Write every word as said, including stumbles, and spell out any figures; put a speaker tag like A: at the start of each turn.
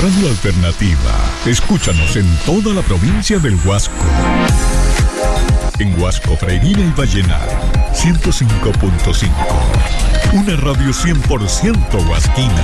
A: Radio Alternativa. Escúchanos en toda la provincia del Huasco. En Huasco, Freirina y Vallenar, ciento cinco punto cinco. Una radio cien por ciento huasquina.